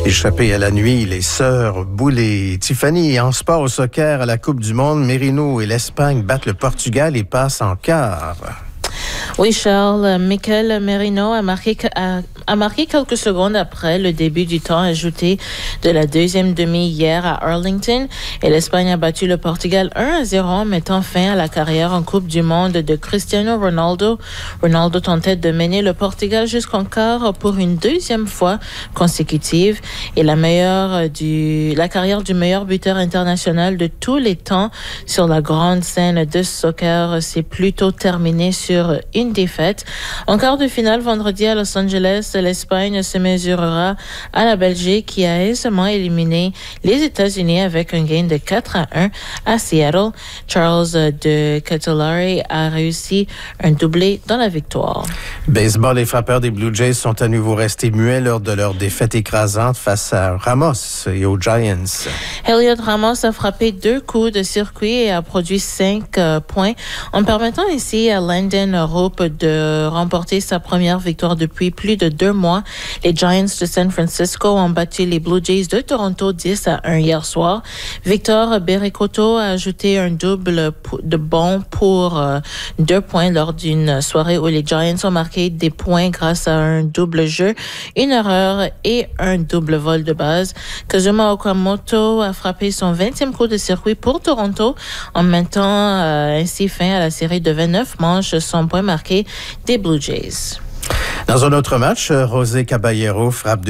Échappées à la nuit, les sœurs Boulay, Tiffany en sport au soccer à la Coupe du Monde, Merino et l'Espagne battent le Portugal et passent en quart. Oui, Charles, Mikel Merino a marqué quelques secondes après le début du temps ajouté de la deuxième demi hier à Arlington et l'Espagne a battu le Portugal 1-0, mettant fin à la carrière en Coupe du Monde de Cristiano Ronaldo. Ronaldo tentait de mener le Portugal jusqu'en quart pour une deuxième fois consécutive et la carrière du meilleur buteur international de tous les temps sur la grande scène de soccer s'est plutôt terminée sur une défaite. En quart de finale, vendredi à Los Angeles, l'Espagne se mesurera à la Belgique qui a aisément éliminé les États-Unis avec un gain de 4-1 à Seattle. Charles de Ketelaere a réussi un doublé dans la victoire. Baseball, les frappeurs des Blue Jays sont à nouveau restés muets lors de leur défaite écrasante face à Ramos et aux Giants. Elliot Ramos a frappé 2 coups de circuit et a produit 5 points en permettant ainsi à Landon Hope de remporter sa première victoire depuis plus de 2 mois. Les Giants de San Francisco ont battu les Blue Jays de Toronto 10-1 hier soir. Victor Berricoto a ajouté un double de bon pour 2 points lors d'une soirée où les Giants ont marqué des points grâce à un double jeu, une erreur et un double vol de base. Kazuma Okamoto a frappé son 20e coup de circuit pour Toronto en mettant ainsi fin à la série de 29 manches sans point marqué des Blue Jays. Dans un autre match, José Caballero frappe